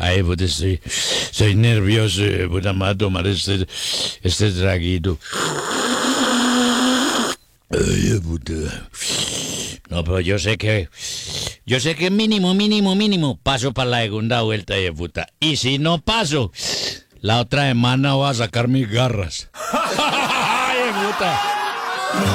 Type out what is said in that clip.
Ay, puta, soy nervioso, puta, me voy a tomar este traguito. Ay, puta. No, pero yo sé que mínimo paso para la segunda vuelta, puta. Y si no paso, la otra semana voy a sacar mis garras. Ay, puta.